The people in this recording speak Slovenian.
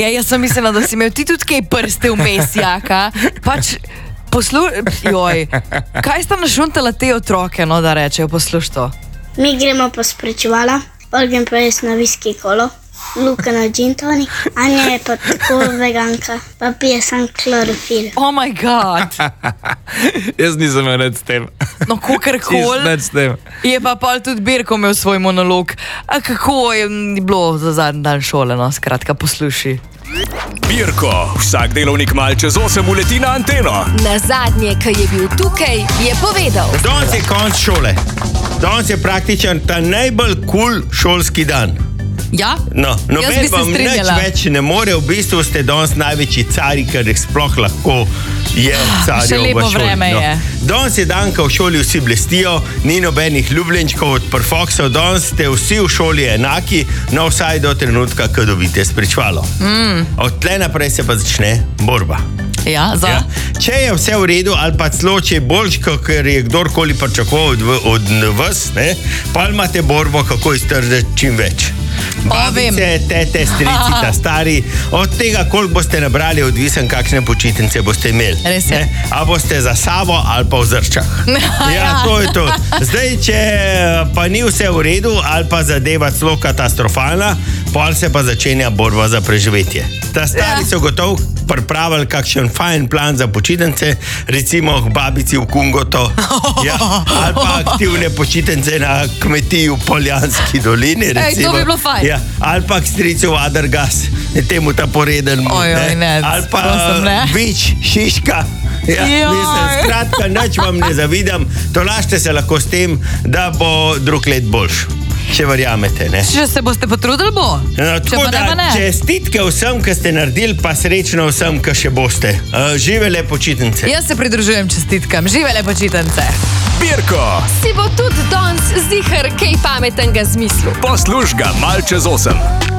Ja, jaz sem mislila, da si imel ti tudi kaj prste vmes, Jaka. Pač, joj, kaj sta našuntala te otroke, no, da rečejo, posluš to? Mi gremo po sprečevala, Olgen pa je na viski kolo, Luka na gin tonic, Anja je pa tako veganka, pa pije sam klorofil. Oh my god. Jaz nisem imel nič s tem. No, kakorkoli. Nič s tem. Je pa pol tudi Birko imel svoj monolog. A kako je bilo za zadnji dan šole, no, skratka, posluši. Birko, vsak delovnik mal čez 8 uleti na anteno. Na zadnje, ki je bil tukaj, je povedal. Danes je konc šole. Danes je praktično ta najbolj kul šolski dan. Ja? No, noben vam nič več ne more, v bistvu ste danes največji cari, ker jih sploh lahko je carjev v šoli. Še lepo vreme je. Danes je dan, ko v šoli vsi blestijo, ni nobenih ljubljenčkov od prfoksov, danes ste vsi v šoli enaki, no vsaj do trenutka, ko dobite spričvalo. Od tle naprej se pa začne borba. Ja, za? Ja. Če je vse v redu, ali pa celo, če je boljš, ker je kdorkoli pričakoval od vas, pa imate borbo, kako iztržiti čim več. Babice, tete, strici, ta stari, od tega, koliko boste nabrali, odvisen, kakšne počitnice boste imeli. Res je. A boste za sabo ali pa v Zrčah. Ja, to je to. Zdaj, če pa ni vse v redu, ali pa zadeva celo katastrofalna, pol se pa začenja borba za preživetje. Ta stari so gotovo pripravili kakšen fajn plan za počitnice, recimo babici v Kungoto, ja, ali pa aktivne počitnice na kmetiji v Poljanski dolini, recimo. To bi bilo fajn. Ja, ali pa k stricu v Adergas, temu ta poreden mu, ali pa Vič, Šiška. Ja, mislim, skratka, nič vam ne zavidam, tolažite se lahko s tem, da bo drug let boljš. Če verjamete, ne? Če se boste potrudili, bo. No, tako da, čestitke vsem, ki ste naredili, pa srečno vsem, ki še boste. Živele počitnice. Jaz se pridružujem čestitkam. Živele počitnice. Birko, Si bo tudi danes zihar kaj pametnega zmislil. posluš ga mal čez 8.